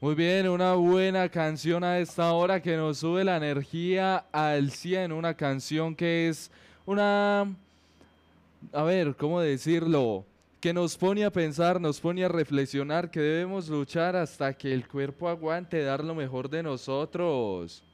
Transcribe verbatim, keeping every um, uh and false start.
Muy bien, una buena canción a esta hora que nos sube la energía al cien. Una canción que es una, a ver, ¿cómo decirlo? Que nos pone a pensar, nos pone a reflexionar que debemos luchar hasta que el cuerpo aguante dar lo mejor de nosotros.